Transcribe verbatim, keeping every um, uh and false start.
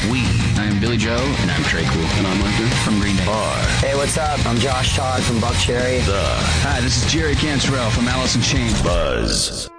We. I am Billy Joe. And I'm Trey Cool. And I'm Arthur from Green Day. Are. Hey, what's up? I'm Josh Todd from Buckcherry. The. Hi, this is Jerry Cantrell from Alice in Chains. Buzz.